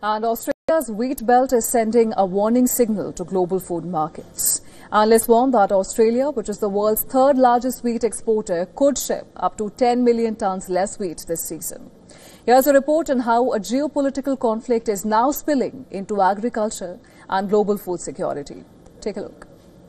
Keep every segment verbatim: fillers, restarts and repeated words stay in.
And Australia's wheat belt is sending a warning signal to global food markets. Analysts warn that Australia, which is the world's third largest wheat exporter, could ship up to ten million tons less wheat this season. Here's a report on how a geopolitical conflict is now spilling into agriculture and global food security. Take a look.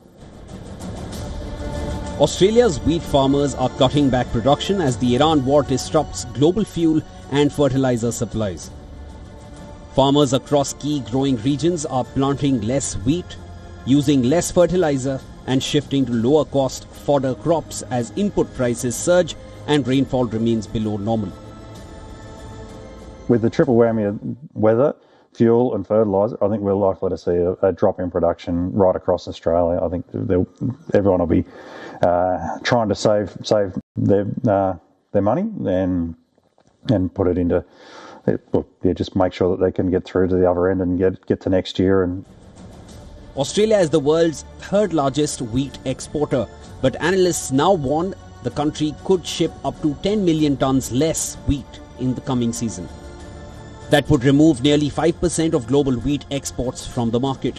Australia's wheat farmers are cutting back production as the Iran war disrupts global fuel and fertilizer supplies. Farmers across key growing regions are planting less wheat, using less fertilizer and shifting to lower cost fodder crops as input prices surge and rainfall remains below normal. With the triple whammy of weather, fuel and fertiliser, I think we're likely to see a, a drop in production right across Australia. I think everyone will be uh, trying to save save their uh, their money and and put it into it, well, yeah, just make sure that they can get through to the other end and get get to next year. And Australia is the world's third largest wheat exporter, but analysts now warn the country could ship up to ten million tons less wheat in the coming season. That would remove nearly five percent of global wheat exports from the market.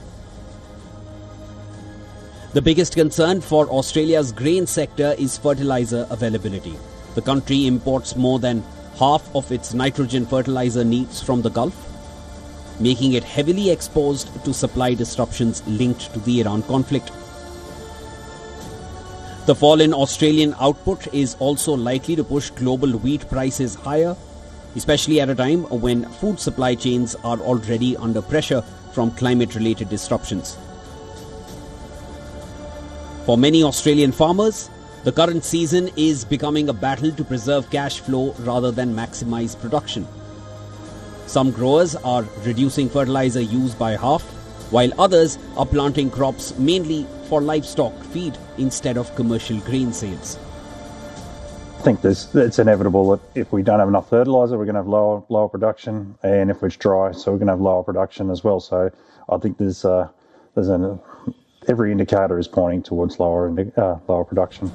The biggest concern for Australia's grain sector is fertilizer availability. The country imports more than half of its nitrogen fertilizer needs from the Gulf, making it heavily exposed to supply disruptions linked to the Iran conflict. The fall in Australian output is also likely to push global wheat prices higher, especially at a time when food supply chains are already under pressure from climate-related disruptions. For many Australian farmers, the current season is becoming a battle to preserve cash flow rather than maximize production. Some growers are reducing fertilizer use by half, while others are planting crops mainly for livestock feed instead of commercial grain sales. I think there's, it's inevitable that if we don't have enough fertiliser, we're going to have lower lower production, and if it's dry, so we're going to have lower production as well. So I think there's uh, there's an every indicator is pointing towards lower uh, lower production.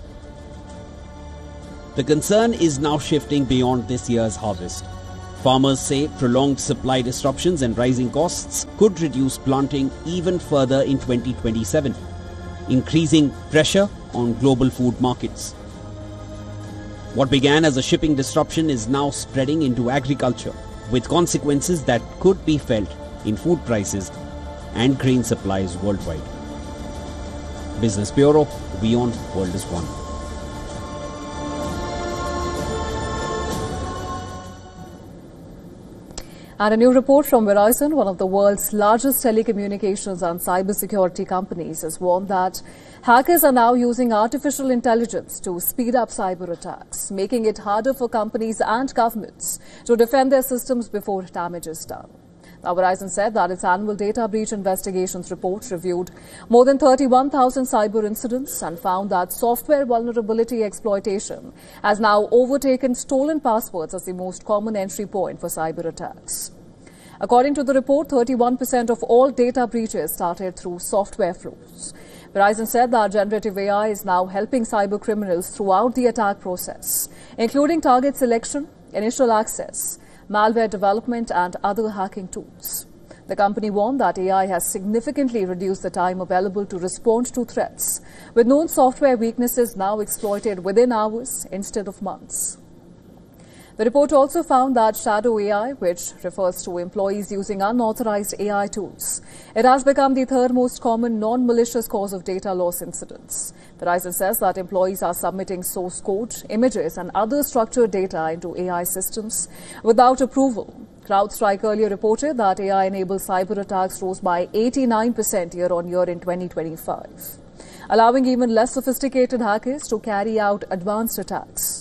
The concern is now shifting beyond this year's harvest. Farmers say prolonged supply disruptions and rising costs could reduce planting even further in twenty twenty-seven, increasing pressure on global food markets. What began as a shipping disruption is now spreading into agriculture, with consequences that could be felt in food prices and grain supplies worldwide. Business Bureau, WION, World is One. And a new report from Verizon, one of the world's largest telecommunications and cybersecurity companies, has warned that hackers are now using artificial intelligence to speed up cyber attacks, making it harder for companies and governments to defend their systems before damage is done. Now, Verizon said that its annual data breach investigations report reviewed more than thirty-one thousand cyber incidents and found that software vulnerability exploitation has now overtaken stolen passwords as the most common entry point for cyber attacks. According to the report, thirty-one percent of all data breaches started through software flaws. Verizon said that generative A I is now helping cyber criminals throughout the attack process, including target selection, initial access, malware development and other hacking tools. The company warned that A I has significantly reduced the time available to respond to threats, with known software weaknesses now exploited within hours instead of months. The report also found that shadow A I, which refers to employees using unauthorized A I tools, it has become the third most common non-malicious cause of data loss incidents. Verizon says that employees are submitting source code, images and other structured data into A I systems without approval. CrowdStrike earlier reported that A I-enabled cyber attacks rose by eighty-nine percent year-on-year in twenty twenty-five, allowing even less sophisticated hackers to carry out advanced attacks.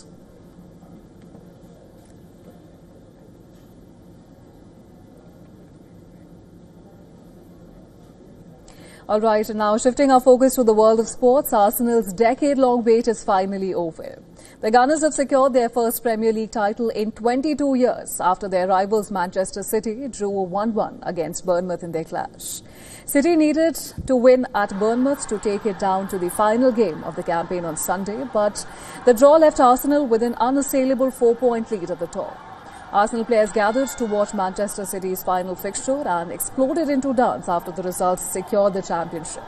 All right, and now shifting our focus to the world of sports, Arsenal's decade-long wait is finally over. The Gunners have secured their first Premier League title in twenty-two years after their rivals Manchester City drew one one against Bournemouth in their clash. City needed to win at Bournemouth to take it down to the final game of the campaign on Sunday, but the draw left Arsenal with an unassailable four-point lead at the top. Arsenal players gathered to watch Manchester City's final fixture and exploded into dance after the results secured the championship.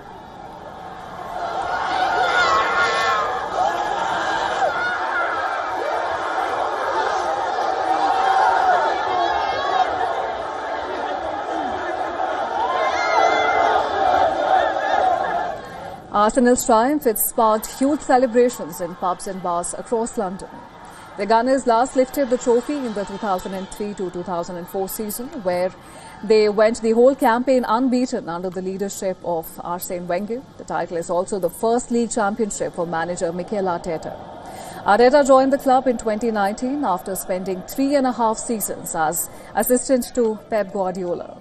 Arsenal's triumph, it sparked huge celebrations in pubs and bars across London. The Gunners last lifted the trophy in the two thousand three to two thousand four season, where they went the whole campaign unbeaten under the leadership of Arsene Wenger. The title is also the first league championship for manager Mikel Arteta. Arteta joined the club in twenty nineteen after spending three and a half seasons as assistant to Pep Guardiola.